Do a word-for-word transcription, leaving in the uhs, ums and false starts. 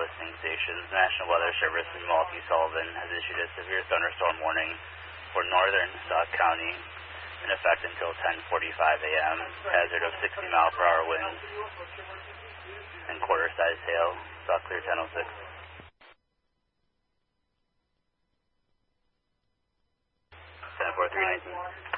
listening stations. National Weather Service in Multi Sullivan has issued a severe thunderstorm warning for northern Sauk County in effect until ten forty-five a m Hazard of sixty mile per hour winds and quarter size hail. Sauk clear ten oh six. ten four three nineteen.